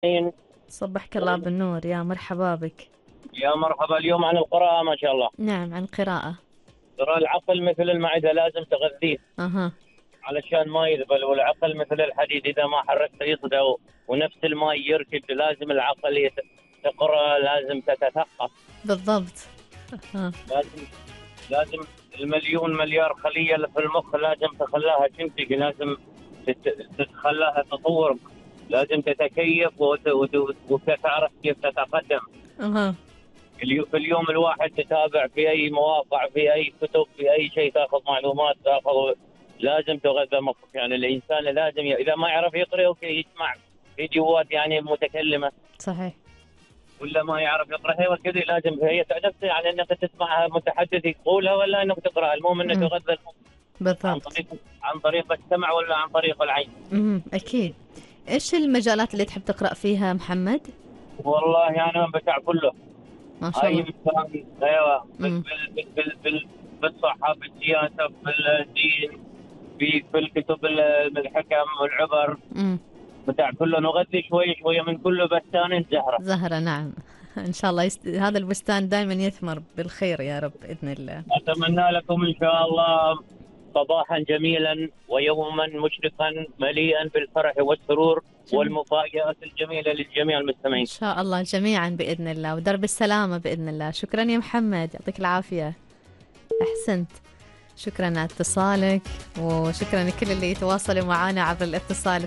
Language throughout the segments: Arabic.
صبحك الله بالنور، يا مرحبا بك. يا مرحبا. اليوم عن القراءة ما شاء الله. نعم، عن قراءة. ترى العقل مثل المعدة لازم تغذيه أها. علشان ما يذبل، والعقل مثل الحديد إذا ما حركته يصدى، ونفس الماء يركد. لازم العقل تقرأ، لازم تتثقف. بالضبط. أها. لازم لازم المليون مليار خلية اللي في المخ لازم تخلاها تنتج، لازم تتخلاها تطور. لازم تتكيف وتعرف كيف تتقدم. أها. في اليوم الواحد تتابع في اي مواقع، في اي كتب، في اي شيء، تاخذ معلومات، تاخذ. لازم تغذى مخك. يعني الانسان لازم اذا ما يعرف يقرا اوكي يسمع فيديوهات يعني متكلمه، صحيح. ولا ما يعرف يقرا هي كذا. لازم هي نفسها يعني انك تسمع متحدث يقولها ولا انك تقراها. المهم انك أمم. تغذى المخ عن بالضبط. طريق عن طريق السمع ولا عن طريق العين. أكيد. إيش المجالات اللي تحب تقرأ فيها محمد؟ والله يعني انا بتاع كله. ما شاء اي الله. انسان، ايوه، أمم. بالصحه، بالسياسه، بالدين، في الكتب، الحكم والعبر. أمم. بتاع كله، نغذي شوي شوي من كل بستان زهره. زهرة، نعم. إن شاء الله هذا البستان دائما يثمر بالخير يا رب بإذن الله. اتمنى لكم ان شاء الله صباحا جميلا ويوما مشرقا مليئا بالفرح والسرور جميل. والمفاجآت الجميلة للجميع إن المستمعين. شاء الله جميعا بإذن الله، ودرب السلامة بإذن الله. شكرا يا محمد، يعطيك العافية. أحسنت. شكرا على اتصالك، وشكرا لكل اللي يتواصلوا معنا عبر الاتصال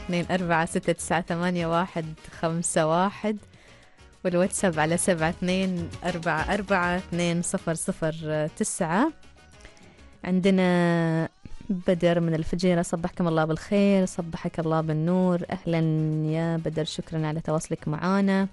24669151، والواتساب على 7244420009. عندنا بدر من الفجيرة، صبحكم الله بالخير، صبحك الله بالنور. أهلا يا بدر، شكرا على تواصلك معنا.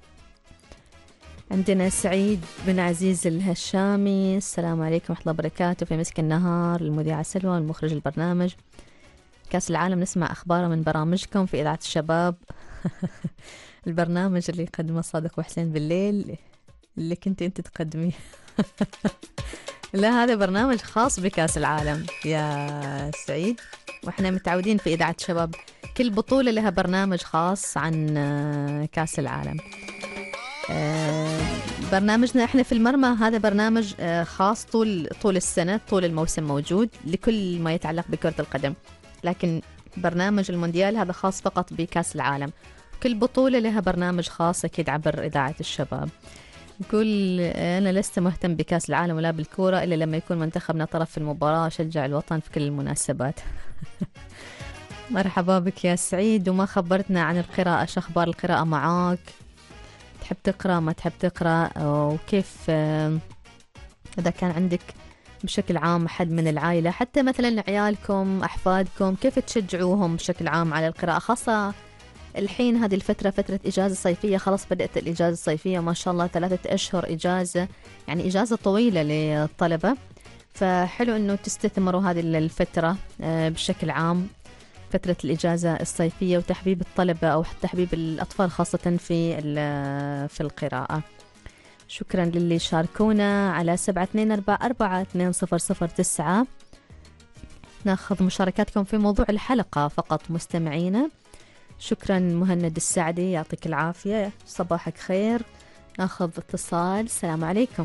عندنا سعيد بن عزيز الهشامي، السلام عليكم ورحمة الله وبركاته. في مسك النهار المذيعة سلوى المخرج البرنامج كأس العالم، نسمع أخباره من برامجكم في إذاعة الشباب. البرنامج اللي يقدمه صادق وحسين بالليل، اللي كنت أنت تقدميه. لا، هذا برنامج خاص بكأس العالم يا سعيد، وإحنا متعودين في إذاعة الشباب كل بطولة لها برنامج خاص عن كأس العالم. برنامجنا احنا في المرمى هذا برنامج خاص طول السنة، طول الموسم موجود لكل ما يتعلق بكرة القدم، لكن برنامج المونديال هذا خاص فقط بكأس العالم. كل بطولة لها برنامج خاص أكيد عبر إذاعة الشباب. يقول أنا لست مهتم بكأس العالم ولا بالكورة إلا لما يكون منتخبنا طرف في المباراة، أشجع الوطن في كل المناسبات. مرحبا بك يا سعيد، وما خبرتنا عن القراءة، شو أخبار القراءة معاك؟ تحب تقرأ ما تحب تقرأ؟ وكيف إذا كان عندك بشكل عام أحد من العائلة، حتى مثلا عيالكم أحفادكم، كيف تشجعوهم بشكل عام على القراءة؟ خاصة الحين هذه الفترة فترة إجازة صيفية، خلاص بدأت الإجازة الصيفية ما شاء الله 3 أشهر إجازة، يعني إجازة طويلة للطلبة. فحلو أنه تستثمروا هذه الفترة بشكل عام، فترة الإجازة الصيفية، وتحبيب الطلبة أو تحبيب الأطفال خاصة في القراءة. شكرا للي شاركونا على 7244420009. ناخذ مشاركاتكم في موضوع الحلقة فقط مستمعينا. شكرا مهند السعدي، يعطيك العافية، صباحك خير. ناخذ اتصال. السلام عليكم.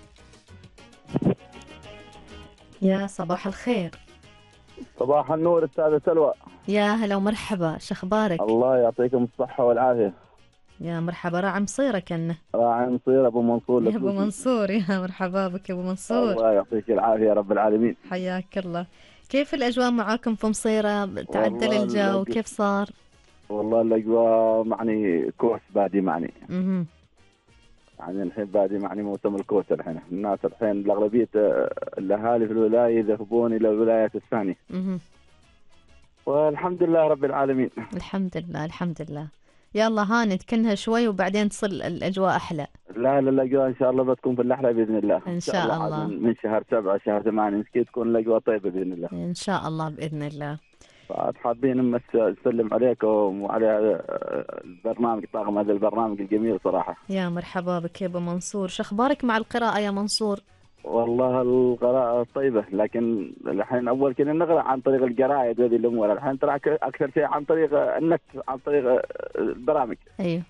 يا صباح الخير. صباح النور أستاذة سلوى. يا هلا ومرحبا، شخبارك؟ الله يعطيكم الصحة والعافية. يا مرحبا، راعي مصيرة كأنه. راعي نصير أبو منصور يا أبو لفلوسي. منصور، يا مرحبا بك يا أبو منصور. الله يعطيك العافية يا رب العالمين. حياك الله. كيف الأجواء معاكم في مصيرة؟ تعدل والله الجو كيف صار؟ والله الأجواء معني كوس بادي معني. مهم. يعني الحين بادي معني موسم الكوس. الحين الناس الحين الأغلبية الأهالي في الولاية يذهبون إلى الولايات الثانية. مهم. والحمد لله رب العالمين. الحمد لله الحمد لله. يلا هانت كنها شوي وبعدين تصل الأجواء أحلى. لا الأجواء إن شاء الله بتكون في الأحلى بإذن الله. إن شاء الله. من شهر 7 شهر 8 مسكين تكون الأجواء طيبة بإذن الله. إن شاء الله بإذن الله. حابين نسلم عليكم وعلى البرنامج، طاقم هذا البرنامج الجميل صراحة. يا مرحبا بك يا أبو منصور، شو أخبارك مع القراءة يا منصور؟ والله القراءة طيبة، لكن الحين أول كنا نقرأ عن طريق الجرايد وهذه الأمور، الحين ترى أكثر شيء عن طريق النت، عن طريق البرامج. ايوه